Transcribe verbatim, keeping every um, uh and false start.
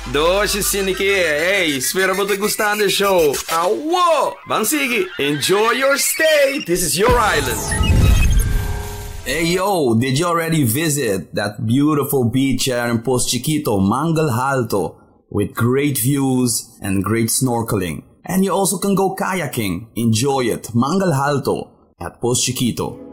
Doce Siniki, hey, spero mo gustando the show. Awo! Bang sige, enjoy your stay. This is your island. Hey yo, did you already visit that beautiful beach here in Post Chiquito, Mangal Alto, with great views and great snorkeling? And you also can go kayaking. Enjoy it, Mangal Alto at Post Chiquito.